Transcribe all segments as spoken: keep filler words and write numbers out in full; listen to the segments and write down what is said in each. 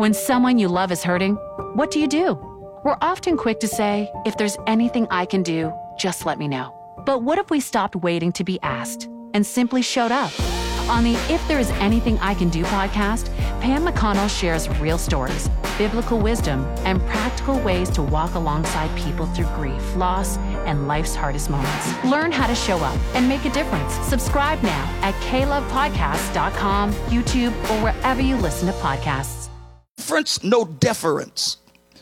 When someone you love is hurting, what do you do? We're often quick to say, if there's anything I can do, just let me know. But what if we stopped waiting to be asked and simply showed up? On the If There Is Anything I Can Do podcast, Pam McConnell shares real stories, biblical wisdom, and practical ways to walk alongside people through grief, loss, and life's hardest moments. Learn how to show up and make a difference. Subscribe now at k love podcast dot com, YouTube, or wherever you listen to podcasts. Deference, no deference.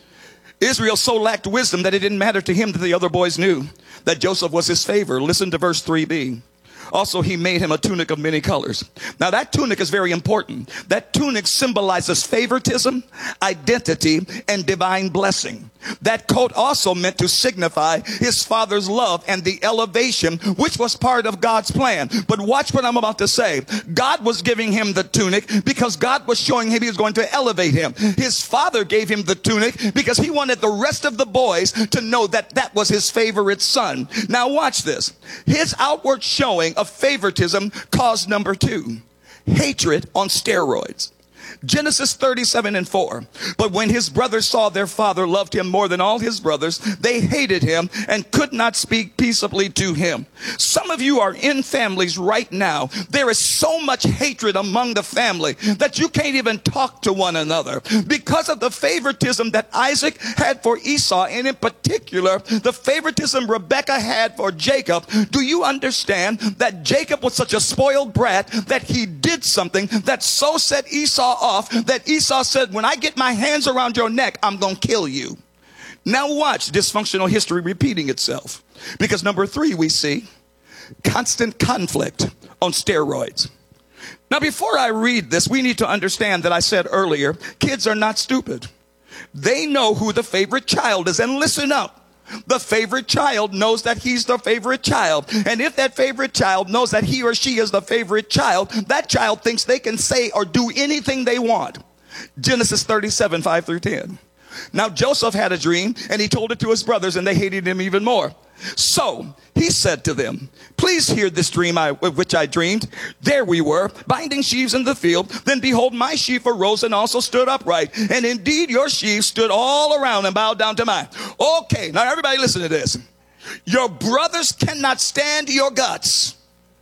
Israel so lacked wisdom that it didn't matter to him that the other boys knew that Joseph was his favor. Listen to verse three b. Also, he made him a tunic of many colors. Now, that tunic is very important. That tunic symbolizes favoritism, identity, and divine blessing. That coat also meant to signify his father's love and the elevation, which was part of God's plan. But watch what I'm about to say. God was giving him the tunic because God was showing him he was going to elevate him. His father gave him the tunic because he wanted the rest of the boys to know that that was his favorite son. Now watch this. His outward showing of favoritism caused number two, hatred on steroids. Genesis thirty-seven and four. But when his brothers saw their father loved him more than all his brothers, they hated him and could not speak peaceably to him. Some of you are in families right now. There is so much hatred among the family that you can't even talk to one another because of the favoritism that Isaac had for Esau, and in particular, the favoritism Rebekah had for Jacob. Do you understand that Jacob was such a spoiled brat that he did something that so set Esau off that Esau said, when I get my hands around your neck, I'm going to kill you. Now watch dysfunctional history repeating itself. Because number three, we see constant conflict on steroids. Now, before I read this, we need to understand that I said earlier, kids are not stupid. They know who the favorite child is. And listen up. The favorite child knows that he's the favorite child. And if that favorite child knows that he or she is the favorite child, that child thinks they can say or do anything they want. Genesis thirty-seven, five through ten. Now Joseph had a dream and he told it to his brothers and they hated him even more. So he said to them, please hear this dream I, which I dreamed. There we were, binding sheaves in the field. Then behold, my sheaf arose and also stood upright. And indeed your sheaves stood all around and bowed down to mine. Okay, now everybody listen to this. Your brothers cannot stand your guts.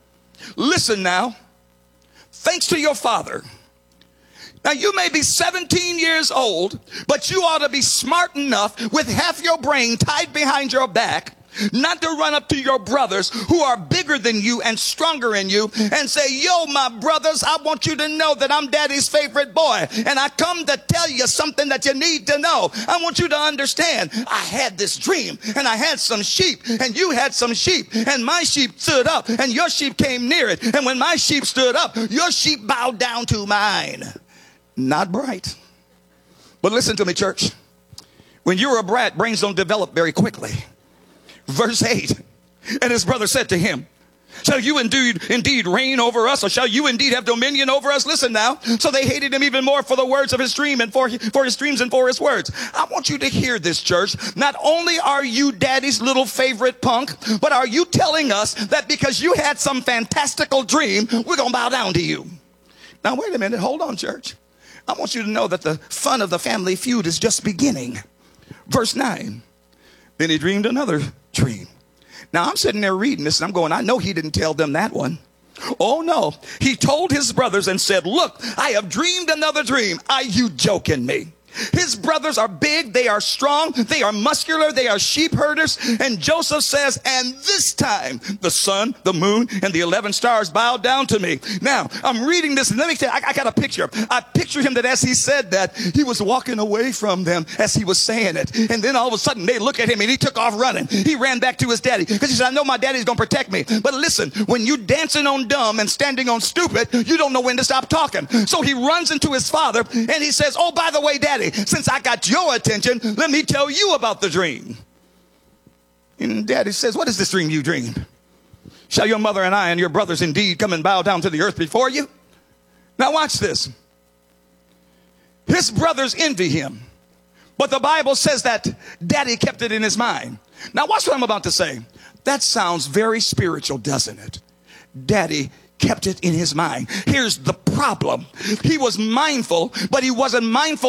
Listen now. Thanks to your father. Now, you may be seventeen years old, but you ought to be smart enough with half your brain tied behind your back not to run up to your brothers who are bigger than you and stronger than you and say, yo, my brothers, I want you to know that I'm daddy's favorite boy. And I come to tell you something that you need to know. I want you to understand. I had this dream and I had some sheep and you had some sheep and my sheep stood up and your sheep came near it. And when my sheep stood up, your sheep bowed down to mine. Not bright. But listen to me, church. When you're a brat, brains don't develop very quickly. Verse eight. And his brother said to him, shall you indeed, indeed reign over us, or shall you indeed have dominion over us? Listen now. So they hated him even more for the words of his dream and for, for his dreams and for his words. I want you to hear this, church. Not only are you daddy's little favorite punk, but are you telling us that because you had some fantastical dream, we're going to bow down to you? Now, wait a minute. Hold on, church. I want you to know that the fun of the family feud is just beginning. Verse nine. Then he dreamed another dream. Now I'm sitting there reading this and I'm going, I know he didn't tell them that one. Oh no. He told his brothers and said, look, I have dreamed another dream. Are you joking me? His brothers are big, they are strong, they are muscular, they are sheep herders. And Joseph says, and this time the sun, the moon, and the eleven stars bowed down to me. Now, I'm reading this and let me tell you, I, I got a picture. I pictured him that as he said that, he was walking away from them as he was saying it. And then all of a sudden they look at him and he took off running. He ran back to his daddy because he said, I know my daddy's going to protect me. But listen, when you dancing on dumb and standing on stupid, you don't know when to stop talking. So he runs into his father and he says, oh, by the way, daddy, since I got your attention, let me tell you about the dream. And daddy says, what is this dream you dreamed? Shall your mother and I and your brothers indeed come and bow down to the earth before you? Now watch this. His brothers envy him. But the Bible says that daddy kept it in his mind. Now watch what I'm about to say. That sounds very spiritual, doesn't it? Daddy kept it in his mind. Here's the problem. He was mindful, but he wasn't mindful